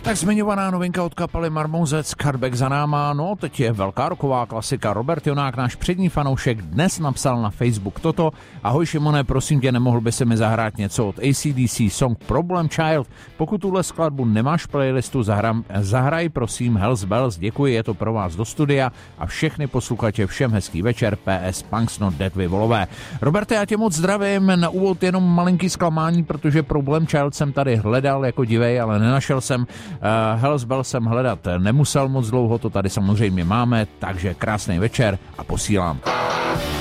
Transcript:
Tak zmiňovaná novinka od kapely Marmouzec, Cutback za náma, no teď je velká roková klasika. Robert Jonák, náš přední fanoušek, dnes napsal na Facebook toto: ahoj Šimone, prosím tě, nemohl by se mi zahrát něco od AC/DC, song Problem Child. Pokud tuhle skladbu nemáš v playlistu, zahraj prosím Hells Bells, děkuji, je to pro vás do studia a všechny posluchače všem hezký večer, PS Punks Not Dead, vy volové. Roberte, já tě moc zdravím, na úvod jenom malinký zklamání, protože Problem Child jsem tady hledal jako divej, ale nenašel jsem. Hells Bells jsem hledat nemusel moc dlouho, to tady samozřejmě máme, takže krásný večer a posílám.